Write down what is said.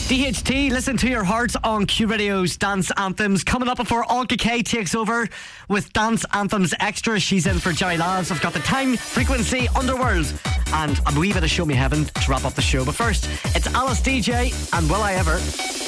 DHT, listen to your heart on Q Radio's Dance Anthems. Coming up before Olga K takes over with Dance Anthems Extra. She's in for Jerry Lads. I've got the Time, Frequency, Underworld, and a wee bit of Show Me Heaven to wrap up the show. But first, it's Alice DJ and Will I Ever.